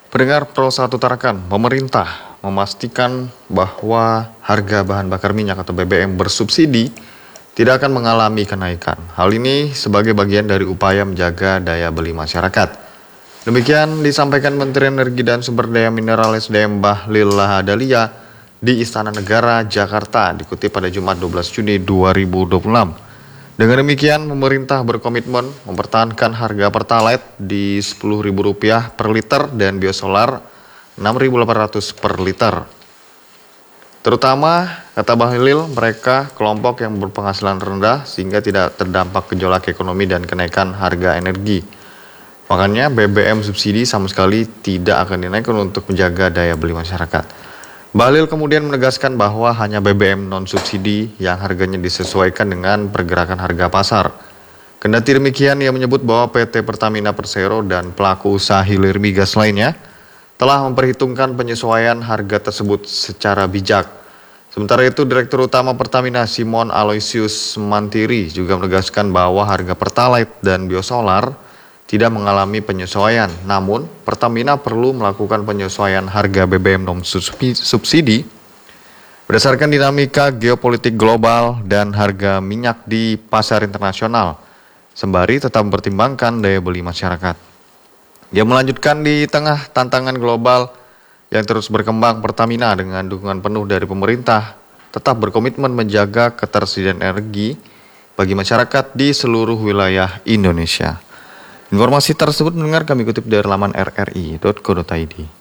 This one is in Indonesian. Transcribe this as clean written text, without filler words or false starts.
Pendengar Pro 1 Tarakan, pemerintah memastikan bahwa harga bahan bakar minyak atau BBM bersubsidi tidak akan mengalami kenaikan. Hal ini sebagai bagian dari upaya menjaga daya beli masyarakat. Demikian disampaikan Menteri Energi dan Sumber Daya Mineral SDM Bahlil Lahadalia di Istana Negara, Jakarta, dikutip pada Jumat 12 Juni 2026. Dengan demikian, pemerintah berkomitmen mempertahankan harga Pertalite di Rp10.000 per liter dan biosolar Rp6.800 per liter. Terutama, kata Bahlil, mereka kelompok yang berpenghasilan rendah sehingga tidak terdampak gejolak ekonomi dan kenaikan harga energi. Makanya BBM subsidi sama sekali tidak akan dinaikkan untuk menjaga daya beli masyarakat. Bahlil kemudian menegaskan bahwa hanya BBM non-subsidi yang harganya disesuaikan dengan pergerakan harga pasar. Kendati demikian, ia menyebut bahwa PT Pertamina Persero dan pelaku usaha hilir migas lainnya telah memperhitungkan penyesuaian harga tersebut secara bijak. Sementara itu, Direktur Utama Pertamina Simon Aloysius Mantiri juga menegaskan bahwa harga Pertalite dan biosolar tidak mengalami penyesuaian. Namun, Pertamina perlu melakukan penyesuaian harga BBM non-subsidi berdasarkan dinamika geopolitik global dan harga minyak di pasar internasional, sembari tetap mempertimbangkan daya beli masyarakat. Dia melanjutkan, di tengah tantangan global yang terus berkembang, Pertamina dengan dukungan penuh dari pemerintah tetap berkomitmen menjaga ketersediaan energi bagi masyarakat di seluruh wilayah Indonesia. Informasi tersebut mendengar kami kutip dari laman rri.co.id.